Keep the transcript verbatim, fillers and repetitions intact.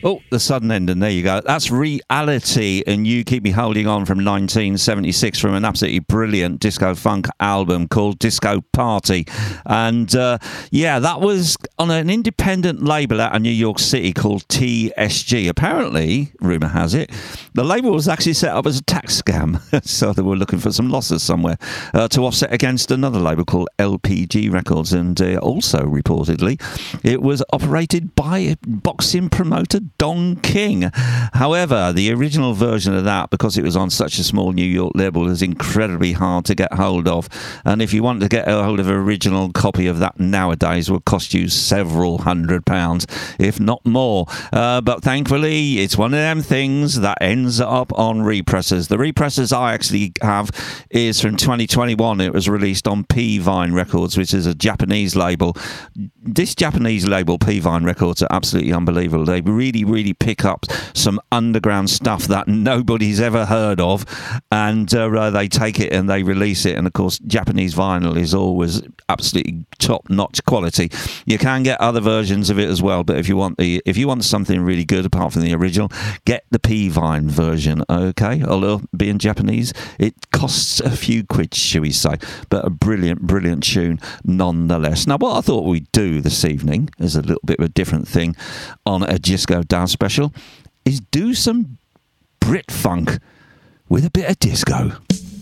Oh, the sudden ending. There you go. That's Reality, and You Keep Me Holding On from nineteen seventy-six, from an absolutely brilliant disco funk album called Disco Party. And uh, yeah, that was on an independent label out of New York City called T S G. Apparently, rumour has it, the label was actually set up as a tax scam. So they were looking for some losses somewhere uh, to offset against another label called L P G Records. And uh, also, reportedly, it was operated by boxing promoter Don King. However, the original version of that, because it was on such a small New York label, is incredibly hard to get hold of. And if you want to get a hold of an original copy of that nowadays, will cost you several hundred pounds, if not more. Uh, but thankfully, it's one of them things that ends up on represses. The represses I actually have is from twenty twenty-one. It was released on P-Vine Records, which is a Japanese label. This Japanese label, P-Vine Records, are absolutely unbelievable. They really, really pick up some underground stuff that nobody's ever heard of, and uh, they take it and they release it. And of course, Japanese vinyl is always absolutely top-notch quality. You can get other versions of it as well, but if you want the if you want something really good apart from the original, get the P-Vine version. Okay, although being Japanese, it costs a few quid, shall we say, but a brilliant, brilliant tune nonetheless. Now, what I thought we'd do this evening is a little bit of a different thing on a Disco Dance special, is do some Brit funk with a bit of disco.